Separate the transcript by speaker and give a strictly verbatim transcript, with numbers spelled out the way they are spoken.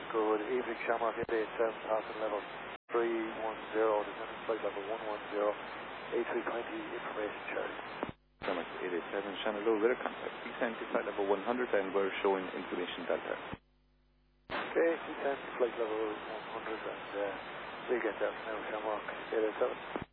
Speaker 1: Good evening, Shamrock eight eight seven, passing level three one zero, descending flight level one one zero, A three twenty, information shared.
Speaker 2: Shamrock eight eight seven, Shannon Low, radar contact, descend to flight level one hundred and we're showing information Delta.
Speaker 1: Okay, descend to flight level one hundred and uh, we get that now, Shamrock eight eight seven.